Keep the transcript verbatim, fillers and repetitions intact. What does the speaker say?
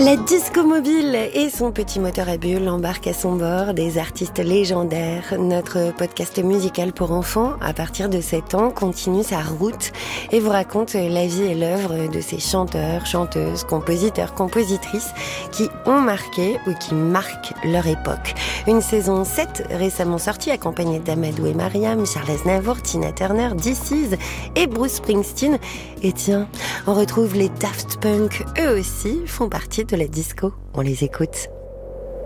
La disco mobile et son petit moteur à bulles embarquent à son bord des artistes légendaires. Notre podcast musical pour enfants, à partir de sept ans, continue sa route et vous raconte la vie et l'œuvre de ces chanteurs, chanteuses, compositeurs, compositrices qui ont marqué ou qui marquent leur époque. Une saison sept récemment sortie, accompagnée d'Amadou et Mariam, Charles Aznavour, Tina Turner, Dee Sees et Bruce Springsteen. Et tiens, on retrouve les Daft Punk, eux aussi font partie de la disco. On les écoute.